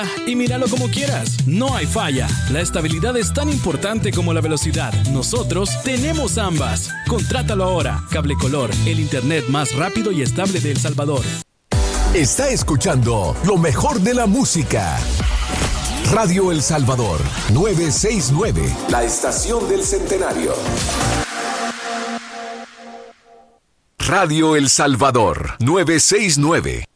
Y míralo como quieras, no hay falla. La estabilidad es tan importante como la velocidad. Nosotros tenemos ambas. Contrátalo ahora. Cable Color, el internet más rápido y estable de El Salvador. Está escuchando lo mejor de la música. Radio El Salvador, 969, la estación del centenario. Radio El Salvador, 969.